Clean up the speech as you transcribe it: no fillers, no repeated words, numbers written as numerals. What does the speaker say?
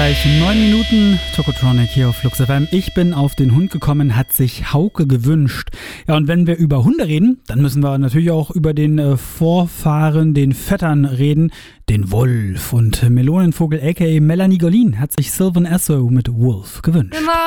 gleich 9 Minuten. Tokotronic hier auf Flux FM. Ich bin auf den Hund gekommen, hat sich Hauke gewünscht. Ja, und wenn wir über Hunde reden, dann müssen wir natürlich auch über den Vorfahren, den Vettern reden, den Wolf. Und Melonenvogel aka Melanie Golin hat sich Sylvan Esso mit Wolf gewünscht.